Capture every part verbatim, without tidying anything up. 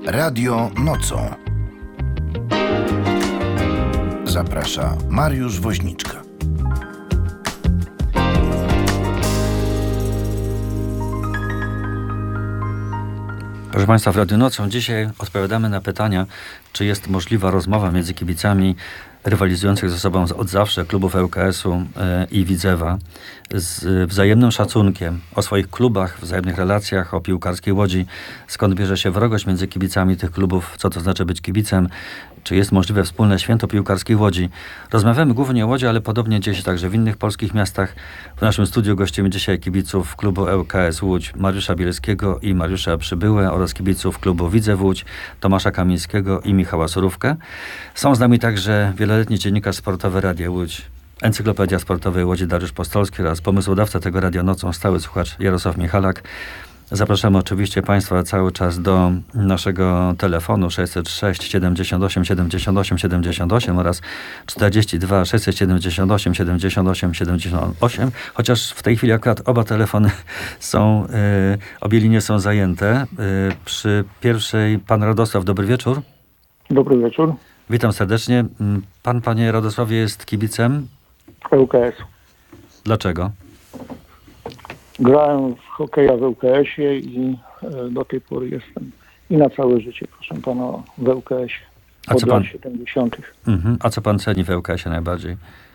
Radio nocą. Zaprasza Mariusz Woźniczka. Proszę Państwa, w Radiu Nocą dzisiaj odpowiadamy na pytania, czy jest możliwa rozmowa między kibicami rywalizujących ze sobą od zawsze klubów L K S-u i Widzewa z wzajemnym szacunkiem o swoich klubach, wzajemnych relacjach, o piłkarskiej Łodzi. Skąd bierze się wrogość między kibicami tych klubów? Co to znaczy być kibicem? Czy jest możliwe wspólne święto piłkarskiej Łodzi? Rozmawiamy głównie o Łodzi, ale podobnie dzieje się także w innych polskich miastach. W naszym studiu gościmy dzisiaj kibiców klubu L K S Łódź Mariusza Bielskiego i Mariusza Przybyłę oraz kibiców klubu Widzew Łódź Tomasza Kamińskiego i Michała Surówkę. Są z nami także wieloletni dziennikarz sportowy Radia Łódź, Encyklopedia Sportowej Łodzi Dariusz Postolski oraz pomysłodawca tego Radia Nocą, stały słuchacz Jarosław Michalak. Zapraszamy oczywiście Państwa cały czas do naszego telefonu sześćset sześć siedemdziesiąt osiem siedemdziesiąt osiem siedemdziesiąt osiem oraz czterdzieści dwa sześćset siedemdziesiąt osiem siedemdziesiąt osiem siedemdziesiąt osiem, chociaż w tej chwili akurat oba telefony są, yy, obie linie są zajęte. Yy, przy pierwszej pan Radosław, dobry wieczór. Dobry wieczór. Witam serdecznie. Pan, panie Radosławie, jest kibicem L K S. Dlaczego? Grałem w hokeja w L K S-ie i e, do tej pory jestem i na całe życie, proszę pana, w L K S-ie. A co od pan? lat siedemdziesiątych. Mhm. A co pan ceni w L K S-ie najbardziej?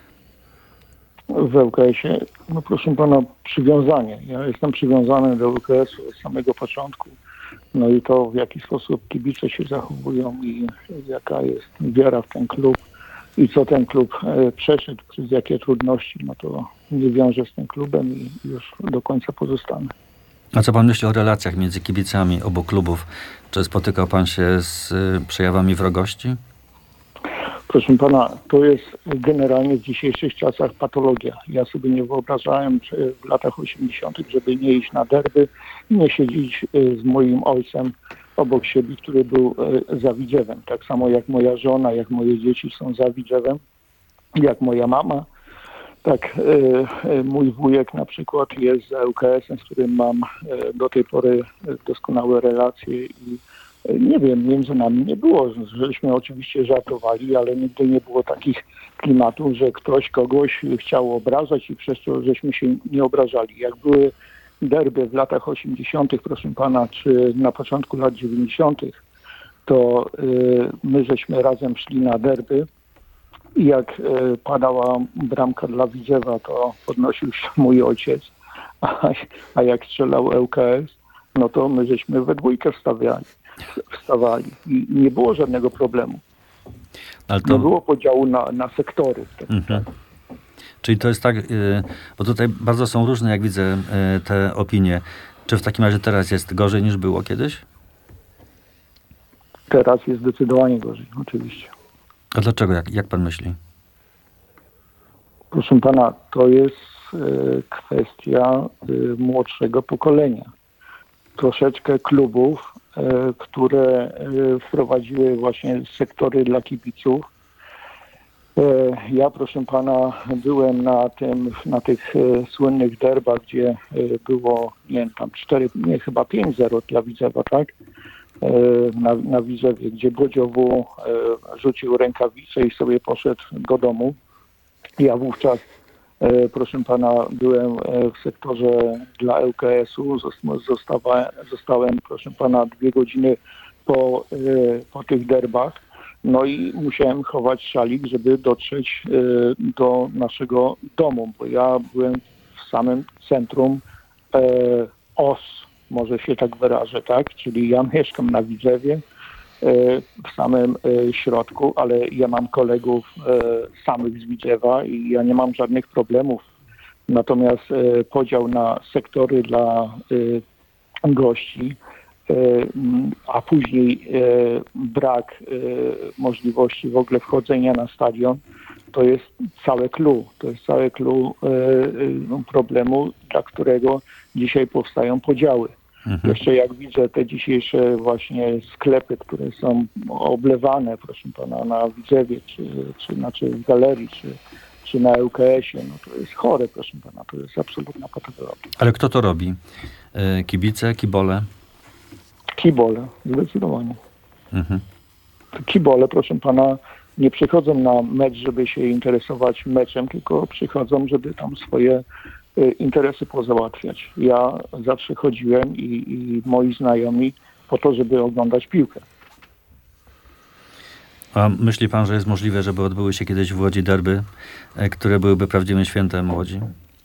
W L K S-ie, no proszę pana, przywiązanie. Ja jestem przywiązany do L K S-u od samego początku. No i to, w jaki sposób kibice się zachowują i jaka jest wiara w ten klub i co ten klub e, przeszedł, przez jakie trudności, no to nie wiąże z tym klubem i już do końca pozostanę. A co pan myśli o relacjach między kibicami obu klubów? Czy spotykał pan się z y, przejawami wrogości? Proszę pana, to jest generalnie w dzisiejszych czasach patologia. Ja sobie nie wyobrażałem że w latach osiemdziesiątych, żeby nie iść na derby i nie siedzieć z moim ojcem obok siebie, który był za Widzewem. Tak samo jak moja żona, jak moje dzieci są za Widzewem, jak moja mama. Tak, mój wujek na przykład jest za L K S-em, z którym mam do tej pory doskonałe relacje i nie wiem, między nami nie było, żeśmy oczywiście żartowali, ale nigdy nie było takich klimatów, że ktoś kogoś chciał obrażać i przez to żeśmy się nie obrażali. Jak były derby w latach osiemdziesiątych, proszę pana, czy na początku lat dziewięćdziesiątych, to y, my żeśmy razem szli na derby i jak y, padała bramka dla Widzewa, to podnosił się mój ojciec, a, a jak strzelał L K S, no to my żeśmy we dwójkę wstawiali. wstawali i nie było żadnego problemu. Ale to... Nie było podziału na, na sektory. Tak, mhm. tak. Czyli to jest tak, yy, bo tutaj bardzo są różne, jak widzę, yy, te opinie. Czy w takim razie teraz jest gorzej niż było kiedyś? Teraz jest zdecydowanie gorzej, oczywiście. A dlaczego? Jak, jak pan myśli? Proszę pana, to jest yy, kwestia yy, młodszego pokolenia. Troszeczkę klubów, które wprowadziły właśnie sektory dla kibiców. Ja, proszę pana, byłem na tym, na tych słynnych derbach, gdzie było, nie wiem, tam cztery, nie, chyba pięć zero dla Widzewa, tak? Na, na Widzewie, gdzie Bodziowu rzucił rękawice i sobie poszedł do domu. Ja wówczas, proszę pana, byłem w sektorze dla L K S-u, zostałem, zostałem, proszę pana, dwie godziny po, po tych derbach, no i musiałem chować szalik, żeby dotrzeć do naszego domu, bo ja byłem w samym centrum O S, może się tak wyrażę, tak, czyli ja mieszkam na Widzewie, w samym środku, ale ja mam kolegów samych z Widzewa i ja nie mam żadnych problemów. Natomiast podział na sektory dla gości, a później brak możliwości w ogóle wchodzenia na stadion, to jest całe clue. To jest całe clue problemu, dla którego dzisiaj powstają podziały. Mhm. Jeszcze jak widzę te dzisiejsze właśnie sklepy, które są oblewane, proszę pana, na Widzewie, czy, czy znaczy w galerii, czy, czy na L K S-ie, no to jest chore, proszę pana, to jest absolutna patologia. Ale kto to robi? Kibice, kibole? Kibole, zdecydowanie. Mhm. Kibole, proszę pana, nie przychodzą na mecz, żeby się interesować meczem, tylko przychodzą, żeby tam swoje y, interesy pozałatwiać. Ja zawsze chodziłem i, i moi znajomi po to, żeby oglądać piłkę. A myśli pan, że jest możliwe, żeby odbyły się kiedyś w Łodzi derby, e, które byłyby prawdziwym świętem Łodzi?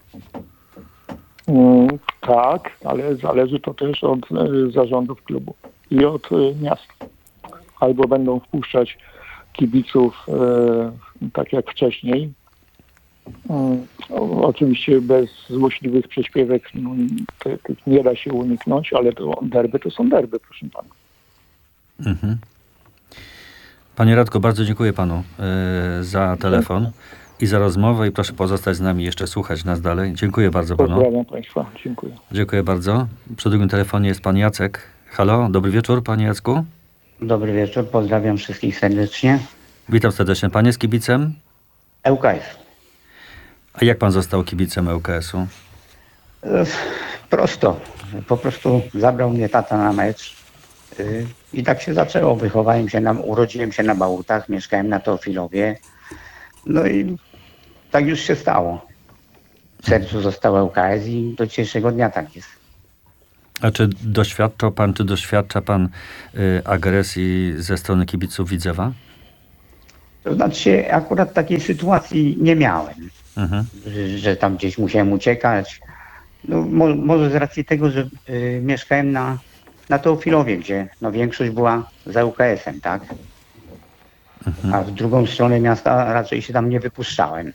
Mm, tak, ale zależy to też od y, zarządów klubu i od y, miasta. Albo będą wpuszczać kibiców y, tak jak wcześniej. Mm, o, oczywiście bez złośliwych prześpiewek no, te- tych nie da się uniknąć, ale to derby to są derby, proszę pana. Mhm. Panie Radku, bardzo dziękuję panu e, za telefon i za rozmowę i proszę pozostać z nami, jeszcze słuchać nas dalej. Dziękuję bardzo panu. Pozdrawiam państwa, dziękuję. Dziękuję bardzo. Przy drugim telefonie jest pan Jacek. Halo, dobry wieczór panie Jacku. Dobry wieczór, pozdrawiam wszystkich serdecznie. Witam serdecznie. Pan jest kibicem? L K S. A jak pan został kibicem L K S-u? E, Prosto. Po prostu zabrał mnie tata na mecz y, i tak się zaczęło. Wychowałem się, na, urodziłem się na Bałutach, mieszkałem na Teofilowie. No i tak już się stało. W sercu został L K S i do dzisiejszego dnia tak jest. A czy doświadczał pan, czy doświadcza pan y, agresji ze strony kibiców Widzewa? To znaczy akurat takiej sytuacji nie miałem, Mhm. że, że tam gdzieś musiałem uciekać. No, mo, może z racji tego, że y, mieszkałem na, na Teofilowie, gdzie no, większość była za L K S-em, tak? Mhm. A w drugą stronę miasta raczej się tam nie wypuszczałem.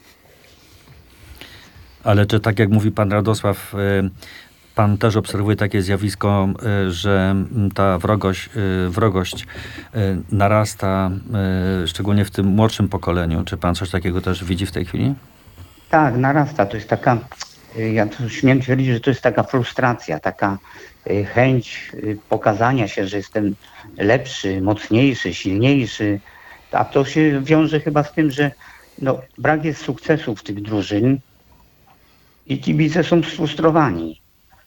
Ale czy tak jak mówi pan Radosław, y, pan też obserwuje takie zjawisko, y, że mm, ta wrogość, y, wrogość y, narasta, y, szczególnie w tym młodszym pokoleniu? Czy pan coś takiego też widzi w tej chwili? Tak, narasta. To jest taka, y, ja tu śmiem twierdzić, że to jest taka frustracja, taka y, chęć y, pokazania się, że jestem lepszy, mocniejszy, silniejszy. A to się wiąże chyba z tym, że no, brak jest sukcesów tych drużyn i kibice są sfrustrowani.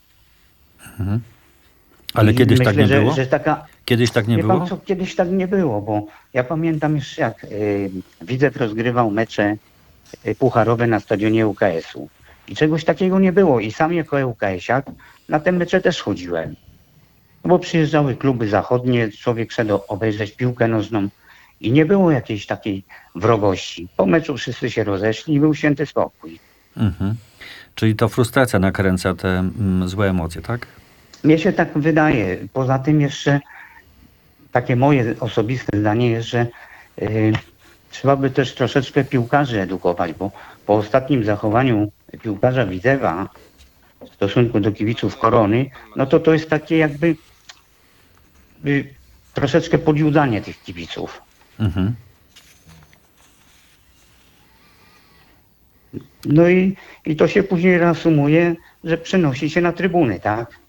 Ale I kiedyś myślę, tak nie że, było? Że taka, Kiedyś tak nie Wie było? pan co, kiedyś tak nie było, bo ja pamiętam jeszcze jak y, Widzew rozgrywał mecze y, pucharowe na stadionie U K S-u i czegoś takiego nie było i sam jako U K S-iak na te mecze też chodziłem. No bo przyjeżdżały kluby zachodnie, człowiek szedł obejrzeć piłkę nożną i nie było jakiejś takiej wrogości. Po meczu wszyscy się rozeszli i był święty spokój. Mhm. Czyli to frustracja nakręca te mm, złe emocje, tak? Mnie się tak wydaje. Poza tym jeszcze takie moje osobiste zdanie jest, że y, trzeba by też troszeczkę piłkarzy edukować, bo po ostatnim zachowaniu piłkarza Widzewa w stosunku do kibiców Korony, no to to jest takie jakby y, troszeczkę podjudzanie tych kibiców. Mhm. No i, i to się później reasumuje, że przenosi się na trybuny, tak?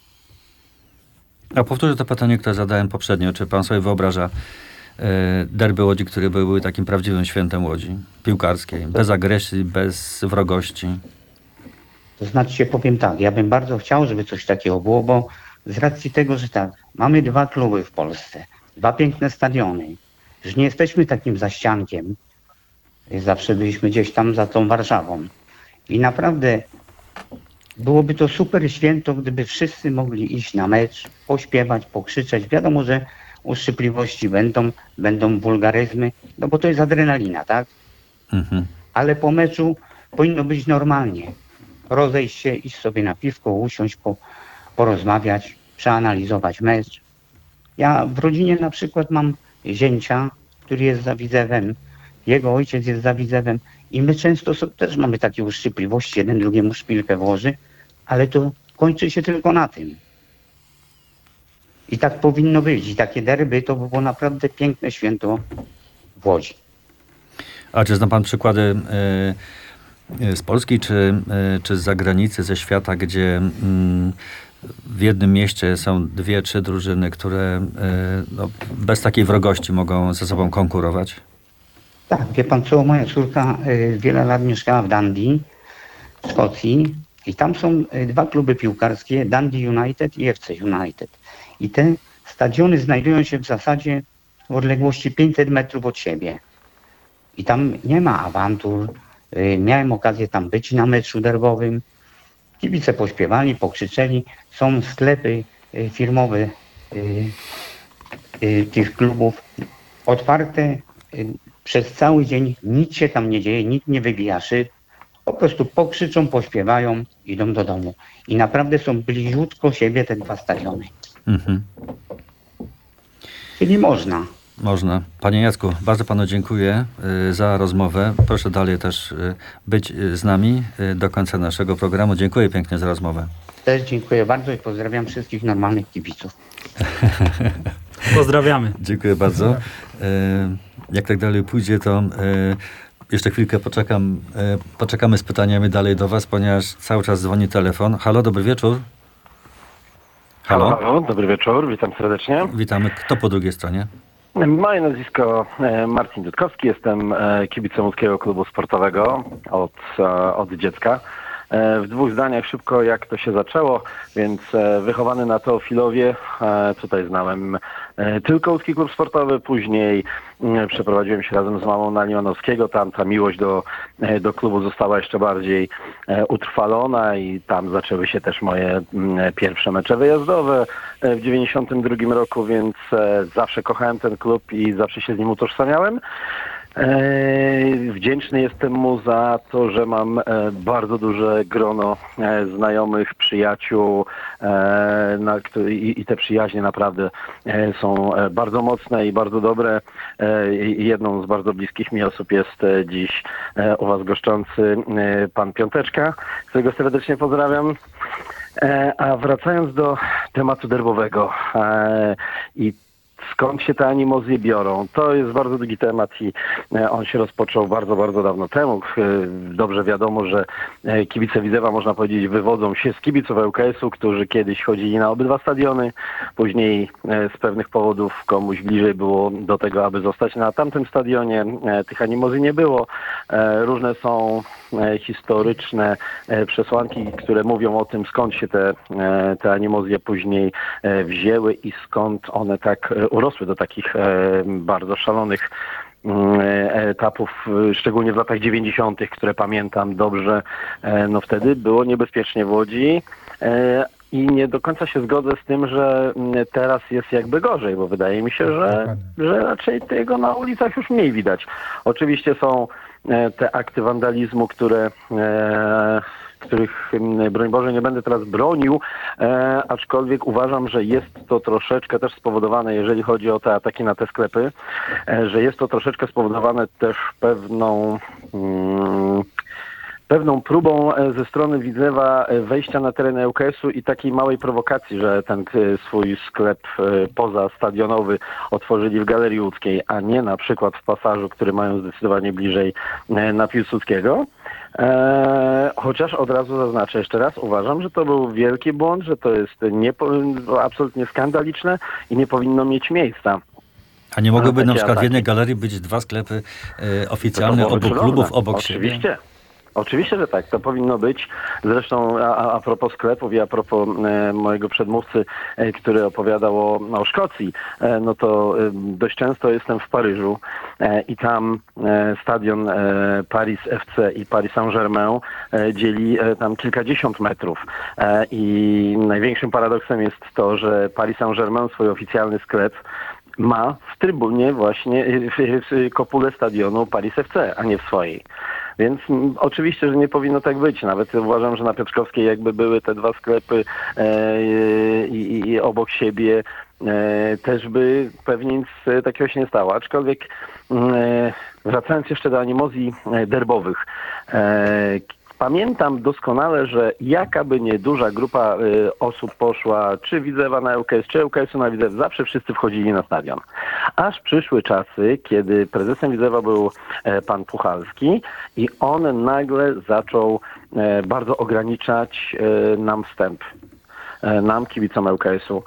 A powtórzę to pytanie, które zadałem poprzednio. Czy pan sobie wyobraża e, derby Łodzi, które były takim prawdziwym świętem Łodzi piłkarskiej? Bez agresji, bez wrogości. To znaczy się powiem tak, ja bym bardzo chciał, żeby coś takiego było, bo z racji tego, że tak, mamy dwa kluby w Polsce, dwa piękne stadiony, że nie jesteśmy takim zaściankiem, zawsze byliśmy gdzieś tam za tą Warszawą i naprawdę byłoby to super święto, gdyby wszyscy mogli iść na mecz, pośpiewać, pokrzyczeć. Wiadomo, że uszczypliwości będą, będą wulgaryzmy, no bo to jest adrenalina, tak? Mhm. Ale po meczu powinno być normalnie. Rozejść się, iść sobie na piwko, usiąść, po, porozmawiać, przeanalizować mecz. Ja w rodzinie na przykład mam zięcia, który jest za Widzewem, jego ojciec jest za Widzewem i my często so, też mamy takie uszczypliwości, jeden drugiemu szpilkę włoży, ale to kończy się tylko na tym. I tak powinno być. I takie derby to by było naprawdę piękne święto w Łodzi. A czy zna pan przykłady e, e, z Polski, czy, e, czy z zagranicy, ze świata, gdzie mm, w jednym mieście są dwie, trzy drużyny, które e, no, bez takiej wrogości mogą ze sobą konkurować? Tak, wie pan co, moja córka y, wiele lat mieszkała w Dundee, w Szkocji i tam są y, dwa kluby piłkarskie, Dundee United i F C United. I te stadiony znajdują się w zasadzie w odległości pięćset metrów od siebie. I tam nie ma awantur. Miałem okazję tam być na meczu derbowym. Kibice pośpiewali, pokrzyczeli. Są sklepy firmowe tych klubów otwarte przez cały dzień. Nic się tam nie dzieje, nikt nie wybija szyb. Po prostu pokrzyczą, pośpiewają, idą do domu. I naprawdę są bliziutko siebie te dwa stadiony. Mhm. Czyli można. Można. Panie Jacku, bardzo panu dziękuję y, za rozmowę. Proszę dalej też y, być y, z nami y, do końca naszego programu. Dziękuję pięknie za rozmowę. Też dziękuję bardzo i pozdrawiam wszystkich normalnych kibiców. Pozdrawiamy. Dziękuję bardzo. Y, jak tak dalej pójdzie, to y, jeszcze chwilkę poczekam, y, poczekamy z pytaniami dalej do was, ponieważ cały czas dzwoni telefon. Halo, dobry wieczór. Halo, halo, halo, dobry wieczór, witam serdecznie. Witamy. Kto po drugiej stronie? Moje nazwisko Marcin Dudkowski, jestem kibicem Łódzkiego Klubu Sportowego od, od dziecka. W dwóch zdaniach szybko, jak to się zaczęło, więc wychowany na Teofilowie, tutaj znałem tylko Łódzki Klub Sportowy, później przeprowadziłem się razem z mamą na Limanowskiego, tam ta miłość do, do klubu została jeszcze bardziej utrwalona i tam zaczęły się też moje pierwsze mecze wyjazdowe w dziewięćdziesiątym drugim roku, więc zawsze kochałem ten klub i zawsze się z nim utożsamiałem. Wdzięczny jestem mu za to, że mam bardzo duże grono znajomych, przyjaciół i te przyjaźnie naprawdę są bardzo mocne i bardzo dobre. Jedną z bardzo bliskich mi osób jest dziś u was goszczący pan Piąteczka, którego serdecznie pozdrawiam. A wracając do tematu derbowego i skąd się te animozje biorą? To jest bardzo długi temat i on się rozpoczął bardzo, bardzo dawno temu. Dobrze wiadomo, że kibice Widzewa, można powiedzieć, wywodzą się z kibiców L K S-u, którzy kiedyś chodzili na obydwa stadiony. Później z pewnych powodów komuś bliżej było do tego, aby zostać na tamtym stadionie. Tych animozji nie było. Różne są historyczne przesłanki, które mówią o tym, skąd się te, te animozje później wzięły i skąd one tak urosły do takich bardzo szalonych etapów, szczególnie w latach dziewięćdziesiątych, które pamiętam dobrze. No wtedy było niebezpiecznie w Łodzi. I nie do końca się zgodzę z tym, że teraz jest jakby gorzej, bo wydaje mi się, że, że raczej tego na ulicach już mniej widać. Oczywiście są te akty wandalizmu, które, których, broń Boże, nie będę teraz bronił, aczkolwiek uważam, że jest to troszeczkę też spowodowane, jeżeli chodzi o te ataki na te sklepy, że jest to troszeczkę spowodowane też pewną... Hmm, pewną próbą ze strony Widzewa wejścia na teren L K S-u i takiej małej prowokacji, że ten swój sklep pozastadionowy otworzyli w Galerii Łódzkiej, a nie na przykład w Pasażu, który mają zdecydowanie bliżej na Piłsudskiego. Eee, chociaż od razu zaznaczę jeszcze raz, uważam, że to był wielki błąd, że to jest niepo- absolutnie skandaliczne i nie powinno mieć miejsca. A nie mogłyby na przykład ataki. w jednej galerii być dwa sklepy e, oficjalne obok cudowne. klubów, obok Oczywiście. siebie? Oczywiście, że tak, to powinno być. Zresztą a, a propos sklepów i a propos e, mojego przedmówcy, e, który opowiadał o, o Szkocji, e, no to e, dość często jestem w Paryżu e, i tam e, stadion e, Paris F C i Paris Saint-Germain e, dzieli e, tam kilkadziesiąt metrów. E, I największym paradoksem jest to, że Paris Saint-Germain swój oficjalny sklep ma w trybunie właśnie w, w kopule stadionu Paris F C, a nie w swojej. Więc m, oczywiście, że nie powinno tak być. Nawet uważam, że na Piotrkowskiej jakby były te dwa sklepy e, i, i obok siebie e, też by pewnie nic takiego się nie stało. Aczkolwiek e, wracając jeszcze do animozji derbowych, e, pamiętam doskonale, że jakaby nie duża grupa y, osób poszła, czy Widzewa na L K S, czy L K S-u na Widzew, zawsze wszyscy wchodzili na stadion. Aż przyszły czasy, kiedy prezesem Widzewa był e, pan Puchalski i on nagle zaczął e, bardzo ograniczać e, nam wstęp. Nam, kibicom L K S-u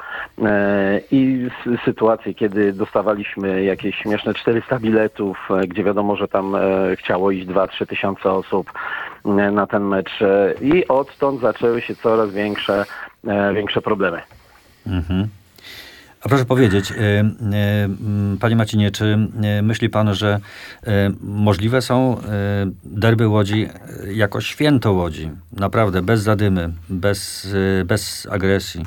i sytuacje, kiedy dostawaliśmy jakieś śmieszne czterysta biletów, gdzie wiadomo, że tam chciało iść dwa trzy tysiące osób na ten mecz i odtąd zaczęły się coraz większe, większe problemy. Mhm. A proszę powiedzieć, y, y, y, panie Marcinie, czy y, myśli pan, że y, możliwe są y, derby Łodzi y, jako święto Łodzi? Naprawdę, bez zadymy, bez, y, bez agresji.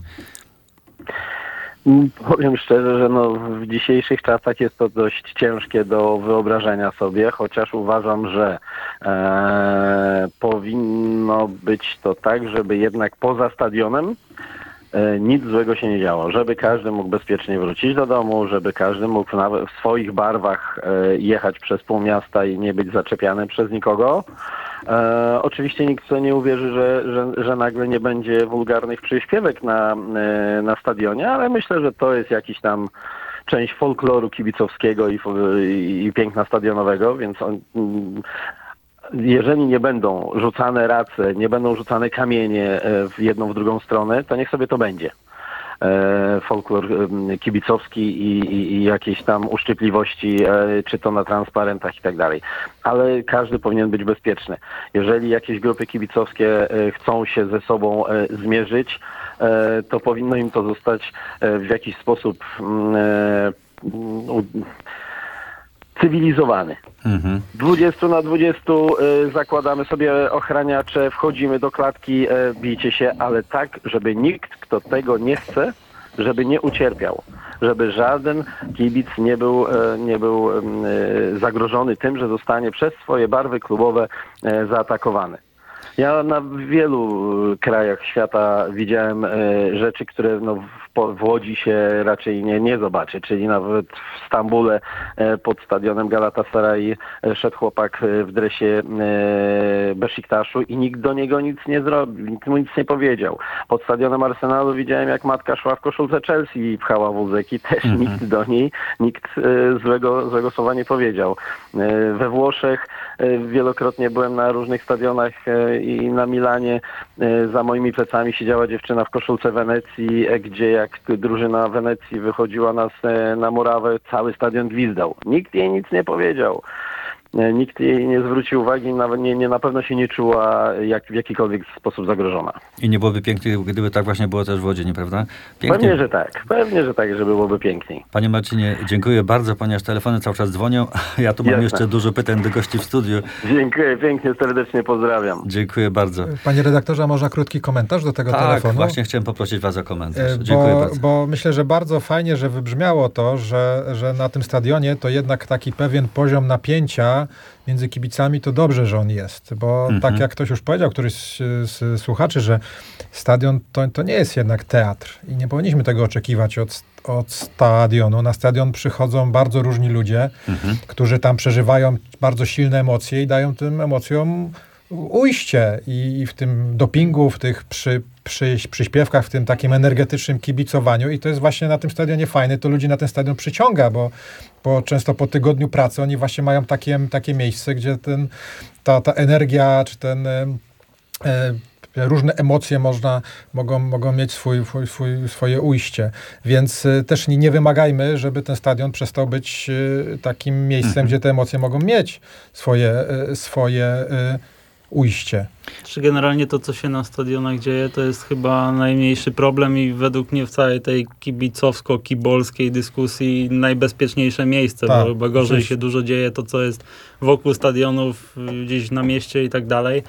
Powiem szczerze, że no w dzisiejszych czasach jest to dość ciężkie do wyobrażenia sobie, chociaż uważam, że e, powinno być to tak, żeby jednak poza stadionem e, nic złego się nie działo, żeby każdy mógł bezpiecznie wrócić do domu, żeby każdy mógł nawet w swoich barwach e, jechać przez pół miasta i nie być zaczepiany przez nikogo. E, oczywiście nikt sobie nie uwierzy, że, że, że nagle nie będzie wulgarnych przyśpiewek na, e, na stadionie, ale myślę, że to jest jakiś tam część folkloru kibicowskiego i, i, i piękna stadionowego, więc on, jeżeli nie będą rzucane race, nie będą rzucane kamienie w jedną, w drugą stronę, to niech sobie to będzie. Folklor kibicowski i, i, i jakieś tam uszczypliwości, czy to na transparentach i tak dalej. Ale każdy powinien być bezpieczny. Jeżeli jakieś grupy kibicowskie chcą się ze sobą zmierzyć, to powinno im to zostać w jakiś sposób cywilizowany. Mhm. dwadzieścia na dwadzieścia y, zakładamy sobie ochraniacze, wchodzimy do klatki, y, bijcie się, ale tak, żeby nikt, kto tego nie chce, żeby nie ucierpiał. Żeby żaden kibic nie był, y, nie był y, zagrożony tym, że zostanie przez swoje barwy klubowe y, zaatakowany. Ja na wielu krajach świata widziałem e, rzeczy, które no, w, w Łodzi się raczej nie, nie zobaczy, czyli nawet w Stambule e, pod stadionem Galatasaray e, szedł chłopak w dresie e, Besziktaszu i nikt do niego nic nie zrobił, nikt mu nic nie powiedział. Pod stadionem Arsenalu widziałem, jak matka szła w koszulce Chelsea i pchała wózek i też mm-hmm. nikt do niej, nikt e, złego, złego słowa nie powiedział. E, we Włoszech e, wielokrotnie byłem na różnych stadionach e, i na Milanie za moimi plecami siedziała dziewczyna w koszulce Wenecji, gdzie jak drużyna Wenecji wychodziła nas na murawę, cały stadion gwizdał. Nikt jej nic nie powiedział. Nikt jej nie zwrócił uwagi, nawet nie, nie, na pewno się nie czuła jak, w jakikolwiek sposób zagrożona. I nie byłoby pięknie, gdyby tak właśnie było też w Łodzi, nieprawda? Pięknie. Pewnie, że tak. Pewnie, że tak, żeby byłoby piękniej. Panie Marcinie, dziękuję bardzo, ponieważ telefony cały czas dzwonią. Ja tu mam Jasne. jeszcze dużo pytań do gości w studiu. Dziękuję pięknie, serdecznie pozdrawiam. Dziękuję bardzo. Panie redaktorze, można krótki komentarz do tego tak, telefonu? Tak, właśnie chciałem poprosić was o komentarz. Bo, dziękuję bardzo. Bo myślę, że bardzo fajnie, że wybrzmiało to, że, że na tym stadionie to jednak taki pewien poziom napięcia między kibicami, to dobrze, że on jest, bo mhm. tak jak ktoś już powiedział, któryś z, z słuchaczy, że stadion to, to nie jest jednak teatr i nie powinniśmy tego oczekiwać od, od stadionu. Na stadion przychodzą bardzo różni ludzie, mhm. którzy tam przeżywają bardzo silne emocje i dają tym emocjom ujście i, i w tym dopingu, w tych przy, przy, przyśpiewkach, w tym takim energetycznym kibicowaniu i to jest właśnie na tym stadionie fajne, to ludzi na ten stadion przyciąga, bo, bo często po tygodniu pracy oni właśnie mają takie, takie miejsce, gdzie ten, ta, ta energia, czy ten e, e, różne emocje można, mogą, mogą mieć swój, swój, swój, swoje ujście. Więc y, też nie, nie wymagajmy, żeby ten stadion przestał być y, takim miejscem, mhm. gdzie te emocje mogą mieć swoje, y, swoje y, ujście. Czy generalnie to, co się na stadionach dzieje, to jest chyba najmniejszy problem i według mnie w całej tej kibicowsko-kibolskiej dyskusji najbezpieczniejsze miejsce, tak, bo chyba gorzej rzecz. się dużo dzieje to, co jest wokół stadionów, gdzieś na mieście i tak dalej.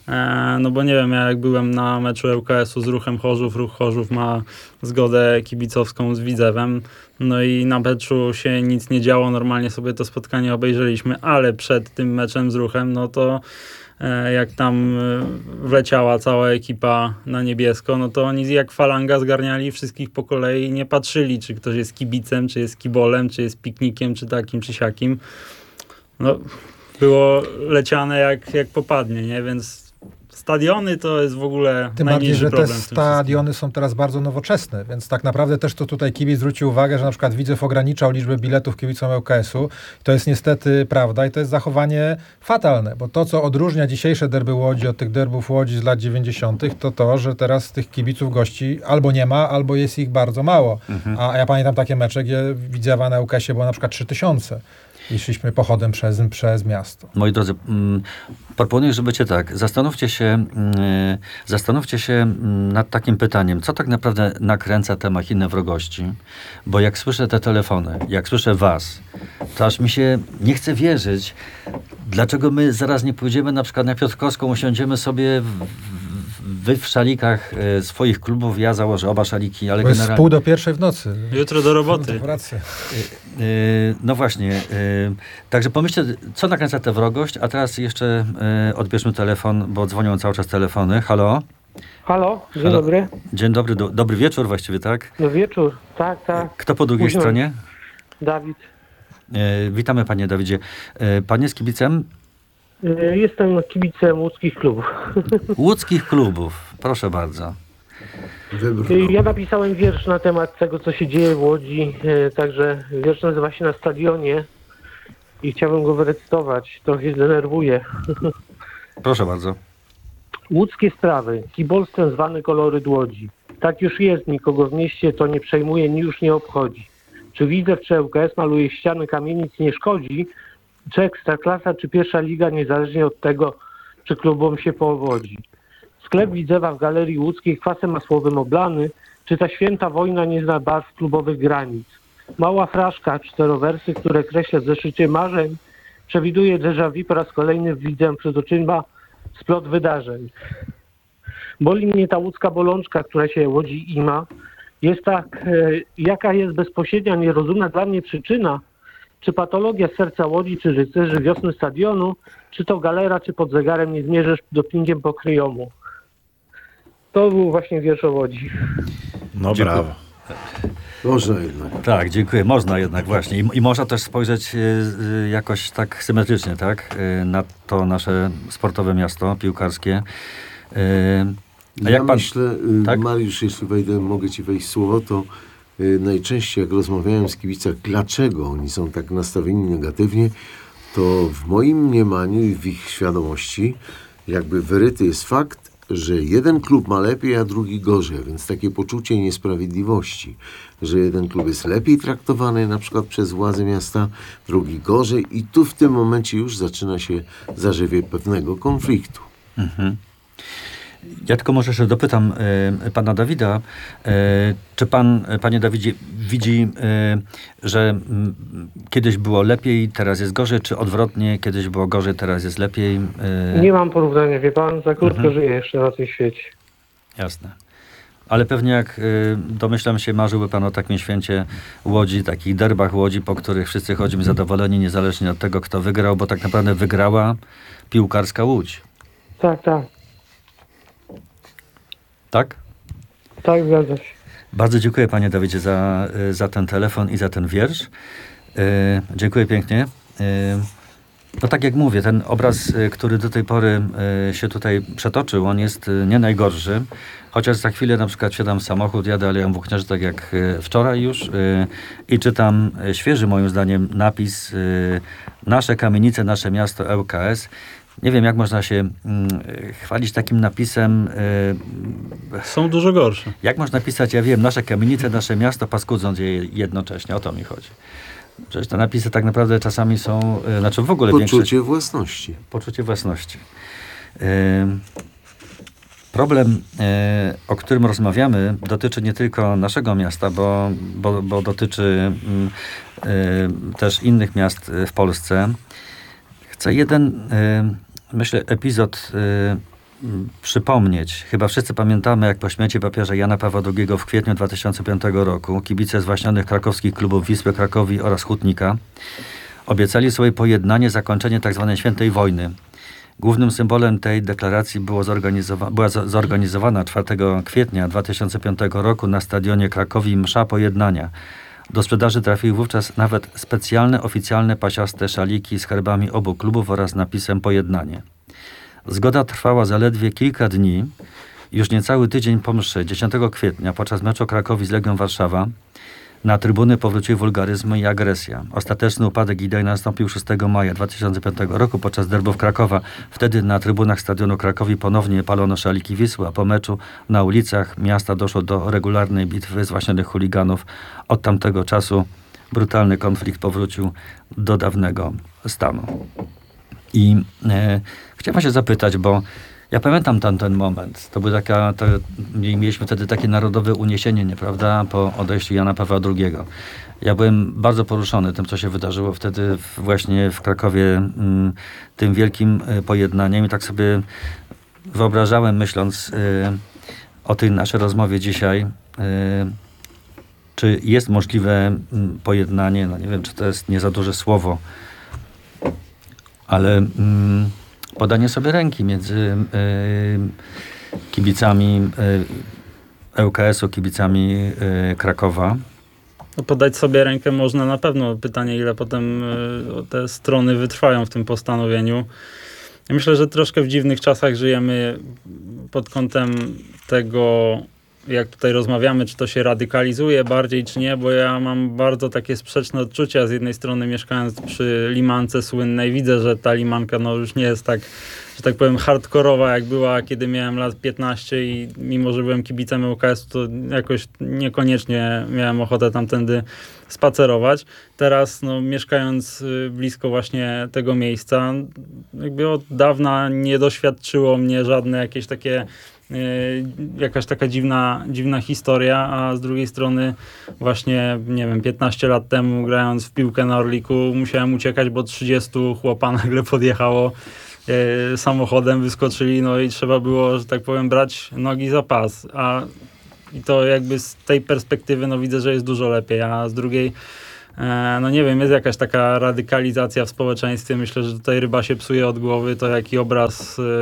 No bo nie wiem, ja jak byłem na meczu L K S u z Ruchem Chorzów, Ruch Chorzów ma zgodę kibicowską z Widzewem, no i na meczu się nic nie działo, normalnie sobie to spotkanie obejrzeliśmy, ale przed tym meczem z Ruchem, no to jak tam wleciała cała ekipa na niebiesko, no to oni jak falanga zgarniali wszystkich po kolei i nie patrzyli, czy ktoś jest kibicem, czy jest kibolem, czy jest piknikiem, czy takim, czy siakim. No, było leciane jak, jak popadnie, nie? Więc stadiony to jest w ogóle Tym najmniejszy bardziej, że problem. te stadiony są teraz bardzo nowoczesne, więc tak naprawdę też to tutaj kibic zwrócił uwagę, że na przykład Widzew ograniczał liczbę biletów kibicom L K S u. To jest niestety prawda i to jest zachowanie fatalne, bo to, co odróżnia dzisiejsze derby Łodzi od tych derbów Łodzi z lat dziewięćdziesiątych, to to, że teraz tych kibiców gości albo nie ma, albo jest ich bardzo mało. Mhm. A ja pamiętam takie mecze, gdzie Widzewa na L K S ie było na przykład trzy tysiące. i szliśmy pochodem przez, przez miasto. Moi drodzy, mm, proponuję, żebyście tak, zastanówcie się, mm, zastanówcie się mm, nad takim pytaniem, co tak naprawdę nakręca te machiny wrogości, bo jak słyszę te telefony, jak słyszę was, to aż mi się nie chce wierzyć, dlaczego my zaraz nie pójdziemy na przykład na Piotrkowską, usiądziemy sobie w, w, wy w szalikach e, swoich klubów, ja założę oba szaliki, ale Bo jest generalnie... pół do pierwszej w nocy. Jutro do roboty. W pracy. Yy, no właśnie. Yy, także pomyślcie, co nakręca tę wrogość, a teraz jeszcze yy, odbierzmy telefon, bo dzwonią cały czas telefony. Halo? Halo, dzień Halo. dobry. Dzień dobry, do, dobry wieczór właściwie, tak? No wieczór, tak, tak. Kto po drugiej Późno. stronie? Dawid. Yy, witamy panie Dawidzie. Yy, pan jest kibicem Y, Jestem kibicem łódzkich klubów. łódzkich klubów. Proszę bardzo. Y, Ja napisałem wiersz na temat tego, co się dzieje w Łodzi, y, także wiersz nazywa się Na stadionie i chciałbym go wyrecytować, trochę się zdenerwuję. Proszę bardzo. Łódzkie sprawy, kibolstwem zwane kolory Łodzi. Tak już jest, nikogo w mieście to nie przejmuje, ni już nie obchodzi. Czy Widzew, czy L K S maluje ściany kamienic nie szkodzi, czy Ekstraklasa, czy pierwsza liga, niezależnie od tego, czy klubom się powodzi. Sklep Widzewa w Galerii Łódzkiej kwasem masłowym oblany, czy ta święta wojna nie zna barw klubowych granic. Mała fraszka, czterowersy, które kreślę w zeszycie marzeń, przewiduje déjà vu po raz kolejny widzę przed oczyma splot wydarzeń. Boli mnie ta łódzka bolączka, która się Łodzi ima. Jest tak, e, jaka jest bezpośrednia, nierozumna dla mnie przyczyna, czy patologia serca Łodzi, czy rycerzy wiosny stadionu, czy to galera, czy pod zegarem nie zmierzysz dopingiem po kryjomu. To był właśnie wiersz o Łodzi. No Dziękuję. brawo. Można jednak. Tak, dziękuję. Można jednak właśnie. I, i można też spojrzeć y, y, jakoś tak symetrycznie, tak? Y, na to nasze sportowe miasto piłkarskie. Y, a Ja jak pan... myślę, y, tak? Mariusz, jeśli wejdę, mogę ci wejść w słowo, to y, najczęściej jak rozmawiałem z kibicach, dlaczego oni są tak nastawieni negatywnie, to w moim mniemaniu i w ich świadomości jakby wyryty jest fakt, że jeden klub ma lepiej, a drugi gorzej, więc takie poczucie niesprawiedliwości, że jeden klub jest lepiej traktowany na przykład przez władze miasta, drugi gorzej i tu w tym momencie już zaczyna się zarzewie pewnego konfliktu. Mhm. Ja tylko może jeszcze dopytam y, pana Dawida, y, czy pan, panie Dawidzie, widzi, y, że y, kiedyś było lepiej, teraz jest gorzej, czy odwrotnie, kiedyś było gorzej, teraz jest lepiej? Y... Nie mam porównania, wie pan, za krótko Mhm. żyję jeszcze na tym świecie. Jasne. Ale pewnie jak y, domyślam się, marzyłby pan o takim święcie Łodzi, takich derbach Łodzi, po których wszyscy chodzimy zadowoleni, niezależnie od tego, kto wygrał, bo tak naprawdę wygrała piłkarska Łódź. Tak, tak, Tak? tak, zgadza się. Bardzo dziękuję panie Dawidzie za, y, za ten telefon i za ten wiersz. Y, dziękuję pięknie. Y, no tak jak mówię, ten obraz, y, który do tej pory y, się tutaj przetoczył, on jest y, nie najgorszy. Chociaż za chwilę na przykład wsiadam w samochód, jadę Aleją Włókniarzy tak jak y, wczoraj już y, i czytam y, świeży moim zdaniem napis y, Nasze kamienice, nasze miasto L K S. Nie wiem, jak można się mm, chwalić takim napisem. y, Są dużo gorsze. Jak można pisać, ja wiem, nasze kamienice, nasze miasto, paskudząc je jednocześnie. O to mi chodzi. Przecież te napisy tak naprawdę czasami są, y, znaczy w ogóle Poczucie większość... własności. Poczucie własności. Y, problem, y, o którym rozmawiamy, dotyczy nie tylko naszego miasta, bo, bo, bo dotyczy y, y, też innych miast w Polsce. Chcę jeden, y, myślę, epizod y, przypomnieć. Chyba wszyscy pamiętamy, jak po śmierci papieża Jana Pawła drugiego w kwietniu dwa tysiące piątego roku kibice zwaśnionych krakowskich klubów Wisły Krakowi oraz Hutnika obiecali sobie pojednanie, zakończenie tzw. świętej wojny. Głównym symbolem tej deklaracji było zorganizowa- była zo- zorganizowana czwartego kwietnia dwa tysiące piątego roku na stadionie Krakowi msza pojednania. Do sprzedaży trafiły wówczas nawet specjalne, oficjalne pasiaste szaliki z herbami obu klubów oraz napisem pojednanie. Zgoda trwała zaledwie kilka dni. Już niecały tydzień po mszy, dziesiątego kwietnia, podczas meczu Krakowi z Legią Warszawa, na trybuny powróciły wulgaryzmy i agresja. Ostateczny upadek idei nastąpił szóstego maja dwa tysiące piątego roku podczas derbów Krakowa. Wtedy na trybunach stadionu Krakowi ponownie palono szaliki Wisły, a po meczu na ulicach miasta doszło do regularnej bitwy zwaśnionych chuliganów. Od tamtego czasu brutalny konflikt powrócił do dawnego stanu. I e, chciałem się zapytać, bo ja pamiętam tam ten moment. To był taka, to, mieliśmy wtedy takie narodowe uniesienie, nieprawda, po odejściu Jana Pawła drugiego. Ja byłem bardzo poruszony tym, co się wydarzyło wtedy w, właśnie w Krakowie, m, tym wielkim y, pojednaniem i tak sobie wyobrażałem, myśląc y, o tej naszej rozmowie dzisiaj, y, czy jest możliwe m, pojednanie, no nie wiem, czy to jest nie za duże słowo, ale m, podanie sobie ręki między y, kibicami y, ŁKS-u, kibicami y, Krakowa. No podać sobie rękę można na pewno. Pytanie, ile potem y, te strony wytrwają w tym postanowieniu. Ja myślę, że troszkę w dziwnych czasach żyjemy pod kątem tego, jak tutaj rozmawiamy, czy to się radykalizuje bardziej, czy nie, bo ja mam bardzo takie sprzeczne odczucia. Z jednej strony mieszkając przy Limance słynnej, widzę, że ta limanka no już nie jest tak, że tak powiem, hardkorowa, jak była, kiedy miałem lat piętnaście i mimo, że byłem kibicem ŁKS-u, to jakoś niekoniecznie miałem ochotę tamtędy spacerować. Teraz, no, mieszkając blisko właśnie tego miejsca, jakby od dawna nie doświadczyło mnie żadne jakieś takie jakaś taka dziwna, dziwna historia, a z drugiej strony właśnie, nie wiem, piętnaście lat temu grając w piłkę na Orliku musiałem uciekać, bo trzydziestu chłopa nagle podjechało e, samochodem, wyskoczyli, no i trzeba było, że tak powiem, brać nogi za pas, a i to jakby z tej perspektywy no widzę, że jest dużo lepiej, a z drugiej no nie wiem, jest jakaś taka radykalizacja w społeczeństwie. Myślę, że tutaj ryba się psuje od głowy. To jaki obraz y,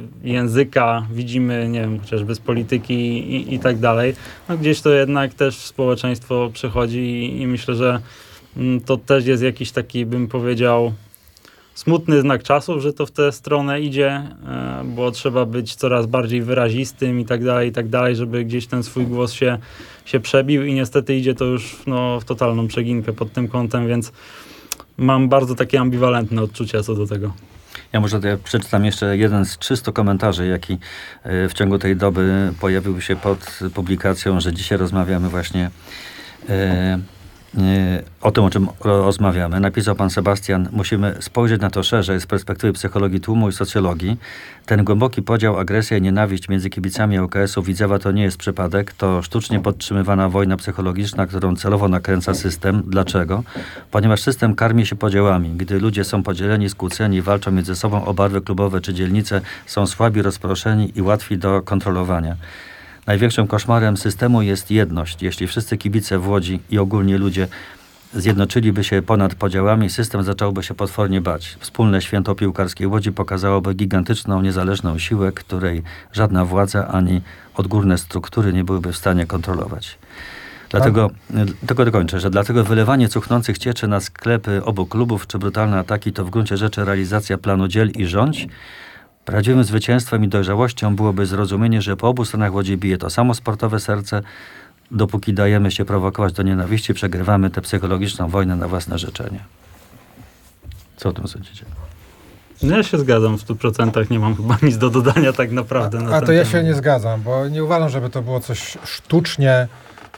języka widzimy, nie wiem, chociażby z polityki i, i tak dalej. No gdzieś to jednak też społeczeństwo przechodzi i, i myślę, że mm, to też jest jakiś taki, bym powiedział, smutny znak czasów, że to w tę stronę idzie, y, bo trzeba być coraz bardziej wyrazistym i tak dalej, i tak dalej, żeby gdzieś ten swój głos się się przebił i niestety idzie to już no, w totalną przeginkę pod tym kątem, więc mam bardzo takie ambiwalentne odczucia co do tego. Ja może ja przeczytam jeszcze jeden z trzystu komentarzy, jaki w ciągu tej doby pojawił się pod publikacją, że dzisiaj rozmawiamy właśnie e, e, o tym, o czym rozmawiamy. Napisał pan Sebastian: musimy spojrzeć na to szerzej z perspektywy psychologii tłumu i socjologii. Ten głęboki podział, agresja i nienawiść między kibicami ŁKS-u Widzewa to nie jest przypadek. To sztucznie podtrzymywana wojna psychologiczna, którą celowo nakręca system. Dlaczego? Ponieważ system karmi się podziałami. Gdy ludzie są podzieleni, skłóceni, walczą między sobą o barwy klubowe czy dzielnice, są słabi, rozproszeni i łatwi do kontrolowania. Największym koszmarem systemu jest jedność. Jeśli wszyscy kibice w Łodzi i ogólnie ludzie zjednoczyliby się ponad podziałami, system zacząłby się potwornie bać. Wspólne święto piłkarskiej Łodzi pokazałoby gigantyczną, niezależną siłę, której żadna władza ani odgórne struktury nie byłyby w stanie kontrolować. Dlatego, tylko dokończę, że dlatego wylewanie cuchnących cieczy na sklepy obu klubów czy brutalne ataki to w gruncie rzeczy realizacja planu dziel i rządź. Prawdziwym zwycięstwem i dojrzałością byłoby zrozumienie, że po obu stronach Łodzi bije to samo sportowe serce. Dopóki dajemy się prowokować do nienawiści, przegrywamy tę psychologiczną wojnę na własne życzenie. Co o tym sądzicie? No ja się zgadzam w stu procentach, nie mam chyba nic do dodania tak naprawdę. A, na a ten to ja temat. się nie zgadzam, bo nie uważam, żeby to było coś sztucznie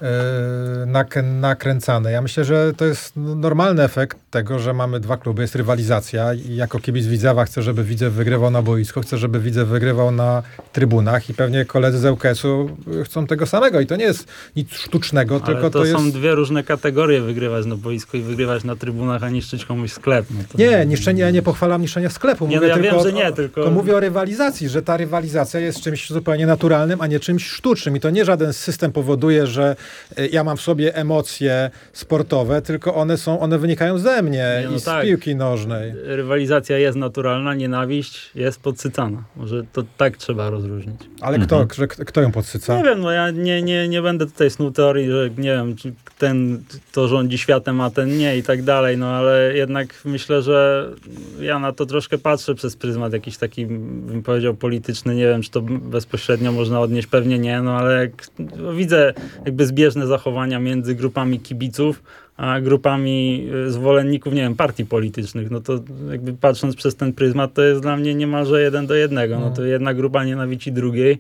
yy, nak- nakręcane. Ja myślę, że to jest normalny efekt tego, że mamy dwa kluby, jest rywalizacja i jako kibic Widzewa chcę, żeby Widzew wygrywał na boisku, chcę, żeby Widzew wygrywał na trybunach i pewnie koledzy z ŁKS-u chcą tego samego i to nie jest nic sztucznego, Ale tylko to, to są jest... dwie różne kategorie, wygrywać na boisku i wygrywać na trybunach, a niszczyć komuś sklep. No to... Nie, niszczenie, ja nie pochwalam niszczenia sklepu. Nie, mówię no ja tylko, wiem, że nie, tylko... tylko mówię o rywalizacji, że ta rywalizacja jest czymś zupełnie naturalnym, a nie czymś sztucznym. I to nie żaden system powoduje, że ja mam w sobie emocje sportowe, tylko one są, one wynikają ze mnie Nie, no i z tak. piłki nożnej. Rywalizacja jest naturalna, nienawiść jest podsycana. Może to tak trzeba rozróżnić. Ale Mhm. kto, że, kto ją podsyca? Nie wiem, no ja nie, nie, nie będę tutaj snuł teorii, że nie wiem, czy ten to rządzi światem, a ten nie i tak dalej, no ale jednak myślę, że ja na to troszkę patrzę przez pryzmat jakiś taki, bym powiedział, polityczny. Nie wiem, czy to bezpośrednio można odnieść, pewnie nie, no ale jak widzę jakby zbieżne zachowania między grupami kibiców, a grupami zwolenników, nie wiem, partii politycznych, no to jakby patrząc przez ten pryzmat, to jest dla mnie niemalże jeden do jednego. No to jedna grupa nienawidzi drugiej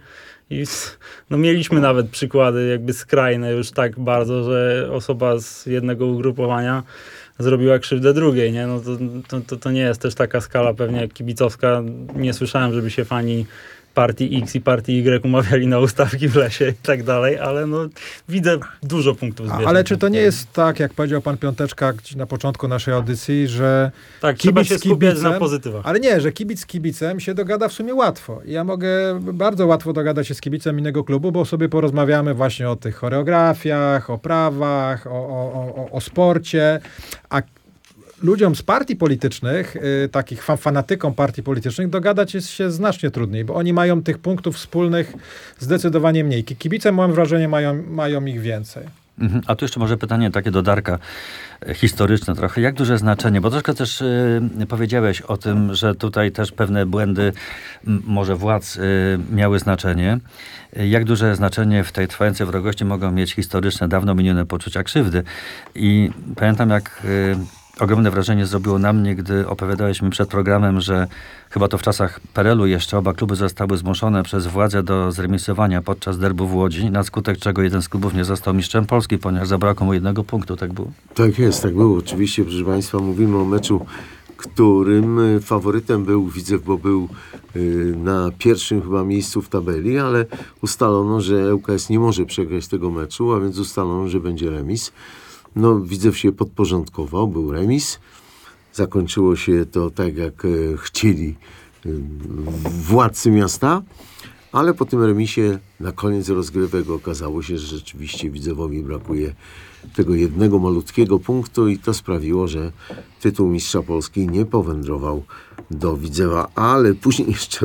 I no, mieliśmy nawet przykłady jakby skrajne już tak bardzo, że osoba z jednego ugrupowania zrobiła krzywdę drugiej, nie? No to, to, to nie jest też taka skala pewnie kibicowska. Nie słyszałem, żeby się fani partii X i partii Y umawiali na ustawki w lesie i tak dalej, ale no widzę dużo punktów zbieżnych. Ale czy to nie jest tak, jak powiedział pan Piąteczka na początku naszej audycji, że tak, trzeba się skupiać na pozytywach. Ale nie, że kibic z kibicem się dogada w sumie łatwo. Ja mogę bardzo łatwo dogadać się z kibicem innego klubu, bo sobie porozmawiamy właśnie o tych choreografiach, o prawach, o, o, o, o sporcie, a ludziom z partii politycznych, y, takich fan, fanatykom partii politycznych, dogadać jest się znacznie trudniej, bo oni mają tych punktów wspólnych zdecydowanie mniej. Kibice, mam wrażenie, mają, mają ich więcej. Mhm. A tu jeszcze może pytanie takie do Darka, e, historyczne trochę. Jak duże znaczenie, bo troszkę też y, powiedziałeś o tym, że tutaj też pewne błędy m, może władz y, miały znaczenie. Y, jak duże znaczenie w tej trwającej wrogości mogą mieć historyczne, dawno minione poczucia krzywdy. I pamiętam, jak y, ogromne wrażenie zrobiło na mnie, gdy opowiadałeś mi przed programem, że chyba to w czasach P R L u jeszcze oba kluby zostały zmuszone przez władzę do zremisowania podczas derbu w Łodzi, na skutek czego jeden z klubów nie został mistrzem Polski, ponieważ zabrakło mu jednego punktu. Tak było? Tak jest, tak było. Oczywiście, proszę Państwa, mówimy o meczu, którym faworytem był Widzew, bo był y, na pierwszym chyba miejscu w tabeli, ale ustalono, że L K S nie może przegrać tego meczu, a więc ustalono, że będzie remis. No, Widzew się podporządkował, był remis. Zakończyło się to tak, jak e, chcieli e, władcy miasta, ale po tym remisie na koniec rozgrywek okazało się, że rzeczywiście Widzewowi brakuje tego jednego malutkiego punktu i to sprawiło, że tytuł mistrza Polski nie powędrował do Widzewa, ale później jeszcze